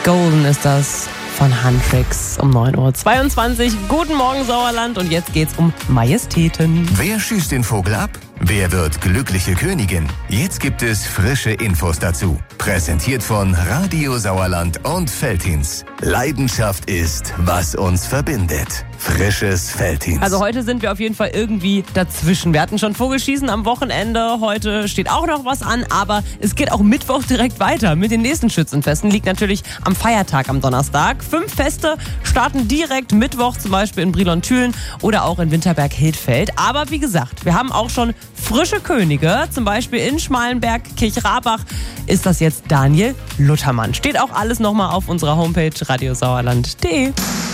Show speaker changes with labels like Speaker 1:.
Speaker 1: Golden ist das von Huntrix um 9:22 Uhr. Guten Morgen Sauerland und jetzt geht's um Majestäten.
Speaker 2: Wer schießt den Vogel ab? Wer wird glückliche Königin? Jetzt gibt es frische Infos dazu. Präsentiert von Radio Sauerland und Veltins. Leidenschaft ist, was uns verbindet. Frisches Veltins.
Speaker 1: Also heute sind wir auf jeden Fall irgendwie dazwischen. Wir hatten schon Vogelschießen am Wochenende. Heute steht auch noch was an, aber es geht auch Mittwoch direkt weiter mit den nächsten Schützenfesten. Liegt natürlich am Feiertag am Donnerstag. 5 Feste starten direkt Mittwoch, zum Beispiel in Brilon-Thülen oder auch in Winterberg-Hildfeld. Aber wie gesagt, wir haben auch schon frische Könige. Zum Beispiel in Schmalenberg, Kirchrabach ist das jetzt Daniel Luthermann. Steht auch alles nochmal auf unserer Homepage radiosauerland.de.